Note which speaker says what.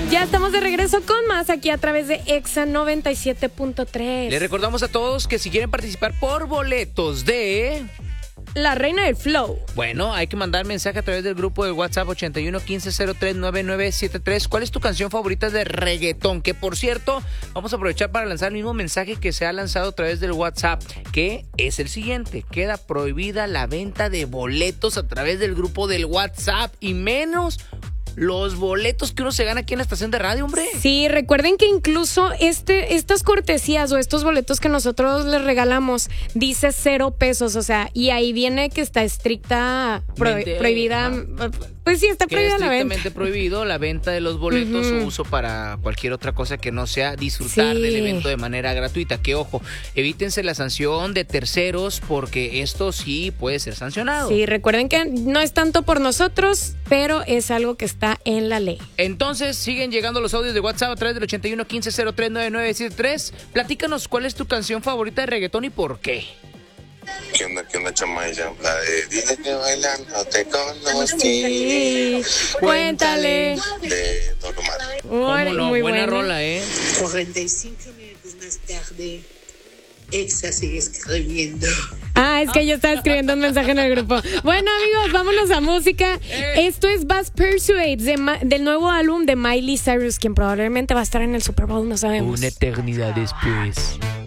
Speaker 1: Ya estamos de regreso con más aquí a través de Exa 97.3.
Speaker 2: Les recordamos a todos que si quieren participar por boletos de
Speaker 1: La Reina del Flow,
Speaker 2: bueno, hay que mandar mensaje a través del grupo de WhatsApp 81 15 03 9973. ¿Cuál es tu canción favorita de reggaetón? Que por cierto, vamos a aprovechar para lanzar el mismo mensaje que se ha lanzado a través del WhatsApp, que es el siguiente: queda prohibida la venta de boletos a través del grupo del WhatsApp, y menos los boletos que uno se gana aquí en la estación de radio, hombre.
Speaker 1: sí, recuerden que incluso estas cortesías o estos boletos que nosotros les regalamos dice 0 pesos, o sea, y ahí viene que está prohibida, pues sí, está prohibida la venta.
Speaker 2: Estrictamente prohibido la venta de los boletos o uso para cualquier otra cosa que no sea disfrutar del evento de manera gratuita. Que ojo, evítense la sanción de terceros, porque esto sí puede ser sancionado.
Speaker 1: Sí, recuerden que no es tanto por nosotros, pero es algo que está en la ley.
Speaker 2: Entonces, siguen llegando los audios de WhatsApp a través del 81 15 03 9973. Platícanos cuál es tu canción favorita de reggaetón y por qué.
Speaker 3: ¿Qué onda, Chamaya? La de Dile que bailan, no te conocí.
Speaker 1: Cuéntale.
Speaker 3: De Don Omar.
Speaker 2: ¿Cómo no?
Speaker 1: Muy
Speaker 2: buena
Speaker 1: buena
Speaker 2: rola,
Speaker 4: 45 minutos más tarde, Exa sigue escribiendo.
Speaker 1: Es que yo estaba escribiendo un mensaje en el grupo. Bueno, amigos, vámonos a música. Esto es Buzz Pursuit del nuevo álbum de Miley Cyrus, quien probablemente va a estar en el Super Bowl, no sabemos.
Speaker 2: Una eternidad después.